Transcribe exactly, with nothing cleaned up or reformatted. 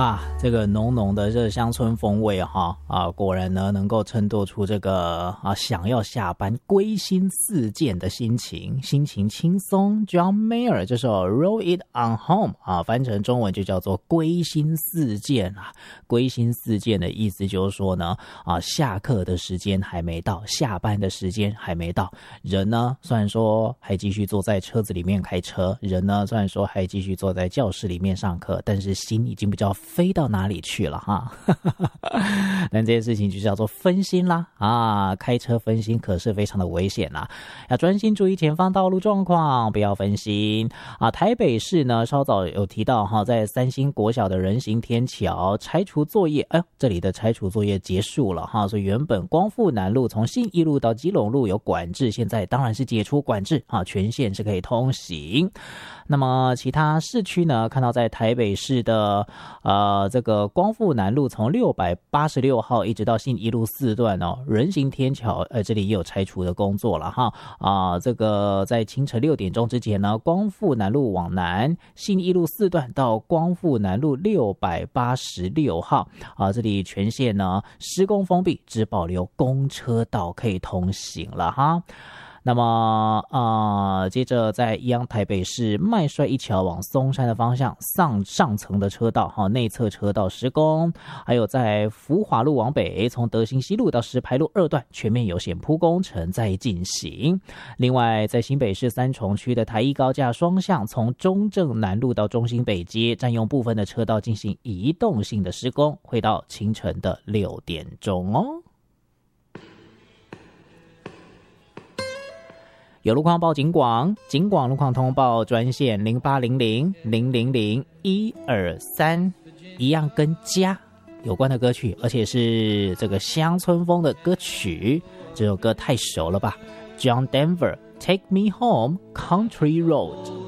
啊，这个浓浓的这乡村风味哈啊，果然呢能够衬托出这个啊想要下班归心似箭的心情，心情轻松。John Mayer 这首 Roll It On Home 啊，翻成中文就叫做归心似箭啊。归心似箭的意思就是说呢啊，下课的时间还没到，下班的时间还没到，人呢虽然说还继续坐在车子里面开车，人呢虽然说还继续坐在教室里面上课，但是心已经比较飞到哪里去了哈？但这件事情就叫做分心啦啊！开车分心可是非常的危险啦，要专心注意前方道路状况，不要分心啊！台北市呢，稍早有提到哈，在三星国小的人行天桥拆除作业，哎，这里的拆除作业结束了哈，所以原本光复南路从信义路到基隆路有管制，现在当然是解除管制啊，全线是可以通行。那么其他市区呢，看到在台北市的呃这个光复南路从六百八十六号一直到信义路四段哦，人行天桥呃这里也有拆除的工作了哈啊、呃、这个在清晨六点钟之前呢，光复南路往南信义路四段到光复南路六百八十六号啊、这里全线呢施工封闭，只保留公车道可以通行了哈。那么呃，接着在一样台北市麦帅一桥往松山的方向上上层的车道哈，内侧车道施工，还有在福华路往北从德兴西路到石牌路二段全面有险铺工程在进行。另外在新北市三重区的台一高架双向从中正南路到中兴北街占用部分的车道进行移动性的施工，会到清晨的六点钟哦。有路况报警广，警广路况通报专线零八零零零零零一二三，一样跟家有关的歌曲，而且是这个乡村风的歌曲。这首歌太熟了吧 ？John Denver，Take Me Home，Country Road。